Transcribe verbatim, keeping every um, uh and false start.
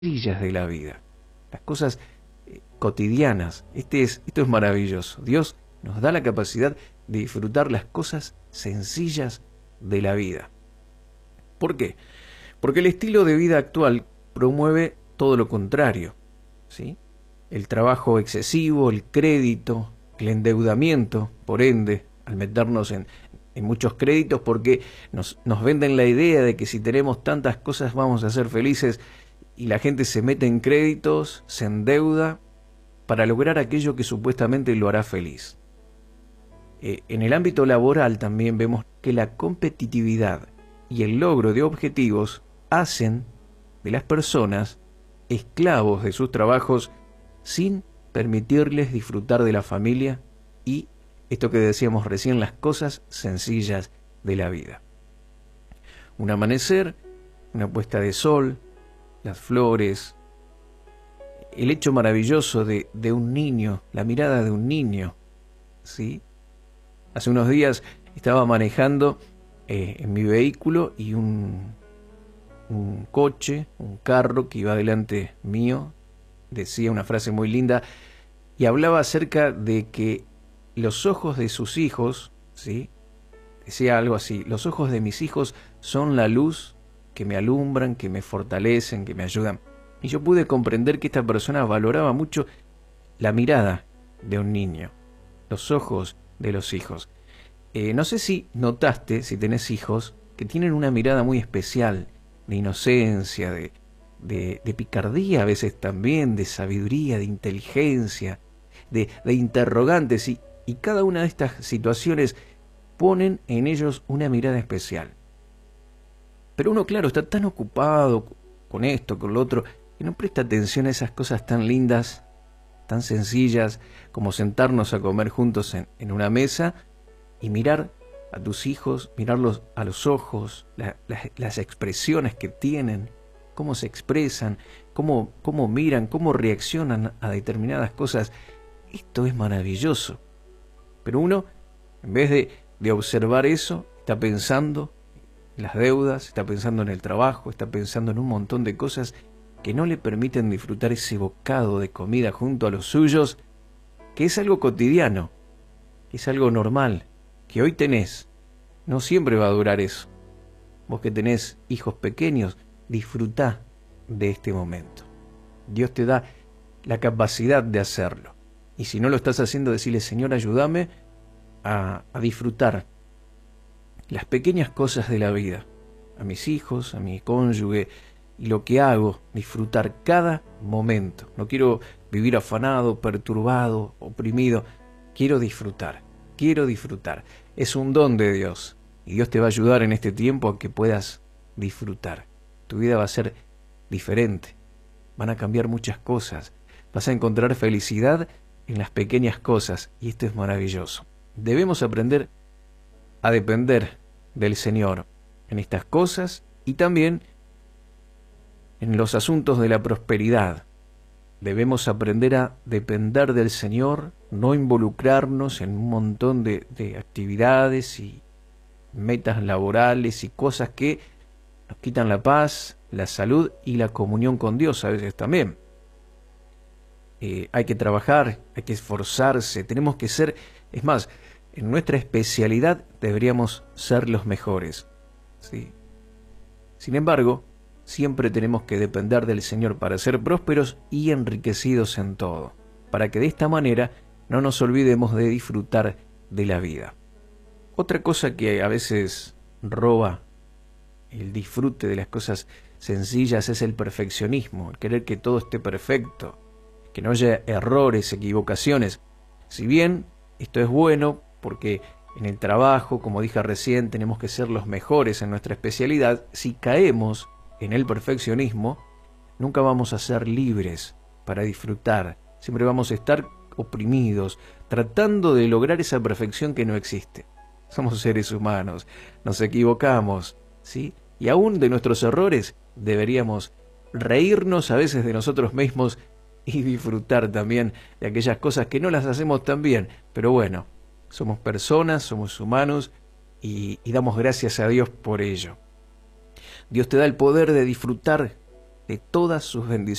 sencillas de la vida, las cosas eh, cotidianas. Este es, esto es maravilloso. Dios nos da la capacidad de disfrutar las cosas sencillas de la vida. ¿Por qué? Porque el estilo de vida actual promueve todo lo contrario, ¿sí? El trabajo excesivo, el crédito, el endeudamiento, por ende, al meternos en, en muchos créditos, porque nos, nos venden la idea de que si tenemos tantas cosas vamos a ser felices, y la gente se mete en créditos, se endeuda para lograr aquello que supuestamente lo hará feliz. Eh, en el ámbito laboral también vemos que la competitividad y el logro de objetivos hacen de las personas esclavos de sus trabajos sin permitirles disfrutar de la familia y, esto que decíamos recién, las cosas sencillas de la vida. Un amanecer, una puesta de sol, las flores, el hecho maravilloso de, de un niño, la mirada de un niño, ¿sí? Hace unos días estaba manejando eh, en mi vehículo y un, un coche, un carro que iba delante mío, decía una frase muy linda y hablaba acerca de que los ojos de sus hijos, ¿sí? Decía algo así: los ojos de mis hijos son la luz que me alumbran, que me fortalecen, que me ayudan. Y yo pude comprender que esta persona valoraba mucho la mirada de un niño, los ojos de los hijos. Eh, no sé si notaste, si tenés hijos, que tienen una mirada muy especial, de inocencia, de, de, de picardía a veces también, de sabiduría, de inteligencia, de, de interrogantes, y, y cada una de estas situaciones ponen en ellos una mirada especial. Pero uno, claro, está tan ocupado con esto, con lo otro, que no presta atención a esas cosas tan lindas, tan sencillas, como sentarnos a comer juntos en, en una mesa y mirar a tus hijos, mirarlos a los ojos, la, la, las expresiones que tienen, cómo se expresan, cómo, cómo miran, cómo reaccionan a determinadas cosas. Esto es maravilloso. Pero uno, en vez de, de observar eso, está pensando en las deudas, está pensando en el trabajo, está pensando en un montón de cosas que no le permiten disfrutar ese bocado de comida junto a los suyos, que es algo cotidiano, que es algo normal, que hoy tenés. No siempre va a durar eso. Vos que tenés hijos pequeños, disfrutá de este momento. Dios te da la capacidad de hacerlo. Y si no lo estás haciendo, decirle: Señor, ayúdame a, a disfrutar las pequeñas cosas de la vida, a mis hijos, a mi cónyuge, y lo que hago, disfrutar cada momento. No quiero vivir afanado, perturbado, oprimido. Quiero disfrutar, quiero disfrutar. Es un don de Dios, y Dios te va a ayudar en este tiempo a que puedas disfrutar. Tu vida va a ser diferente, van a cambiar muchas cosas, vas a encontrar felicidad en las pequeñas cosas, y esto es maravilloso. Debemos aprender a depender del Señor en estas cosas y también en los asuntos de la prosperidad. Debemos aprender a depender del Señor, no involucrarnos en un montón de, de actividades y metas laborales y cosas que nos quitan la paz, la salud y la comunión con Dios a veces también. Eh, hay que trabajar, hay que esforzarse, tenemos que ser, es más, en nuestra especialidad deberíamos ser los mejores, ¿sí? Sin embargo, siempre tenemos que depender del Señor para ser prósperos y enriquecidos en todo, para que de esta manera no nos olvidemos de disfrutar de la vida. Otra cosa que a veces roba el disfrute de las cosas sencillas es el perfeccionismo, el querer que todo esté perfecto, que no haya errores, equivocaciones. Si bien esto es bueno, porque en el trabajo, como dije recién, tenemos que ser los mejores en nuestra especialidad, si caemos en el perfeccionismo, nunca vamos a ser libres para disfrutar. Siempre vamos a estar oprimidos, tratando de lograr esa perfección que no existe. Somos seres humanos, nos equivocamos, ¿sí? Y aún de nuestros errores deberíamos reírnos a veces de nosotros mismos y disfrutar también de aquellas cosas que no las hacemos tan bien. Pero bueno, somos personas, somos humanos y, y damos gracias a Dios por ello. Dios te da el poder de disfrutar de todas sus bendiciones.